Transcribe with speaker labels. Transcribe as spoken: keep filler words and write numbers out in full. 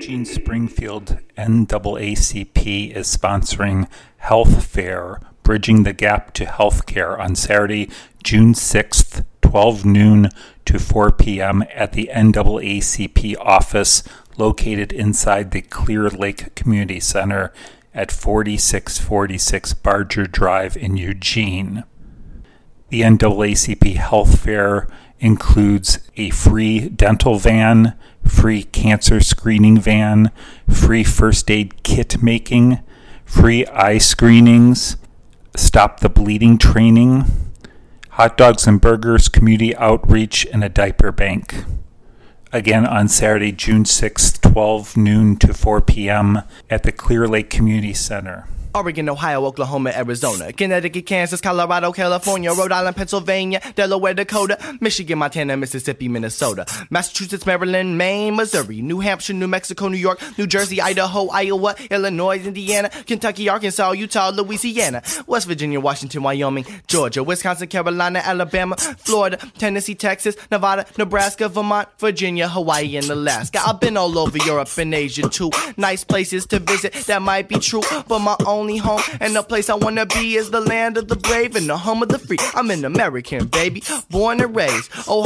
Speaker 1: Eugene Springfield N double A C P is sponsoring Health Fair, Bridging the Gap to Healthcare on Saturday, June sixth, twelve noon to four p.m. at the N double A C P office located inside the Clear Lake Community Center at forty-six forty-six Barger Drive in Eugene. The N double A C P Health Fair includes a free dental van, free cancer screening van, free first aid kit making, free eye screenings, stop the bleeding training, hot dogs and burgers, community outreach, and a diaper bank. Again on Saturday, June sixth, twelve noon to four p.m. at the Clear Lake Community Center.
Speaker 2: Oregon, Ohio, Oklahoma, Arizona, Connecticut, Kansas, Colorado, California, Rhode Island, Pennsylvania, Delaware, Dakota, Michigan, Montana, Mississippi, Minnesota, Massachusetts, Maryland, Maine, Missouri, New Hampshire, New Mexico, New York, New Jersey, Idaho, Iowa, Illinois, Indiana, Kentucky, Arkansas, Utah, Louisiana, West Virginia, Washington, Wyoming, Georgia, Wisconsin, Carolina, Alabama, Florida, Tennessee, Texas, Nevada, Nebraska, Vermont, Virginia, Hawaii, and Alaska. I've been all over Europe and Asia too. Nice places to visit, that might be true, but my own only home and the place I wanna be is the land of the brave and the home of the free. I'm an American, baby, born and raised. Oh,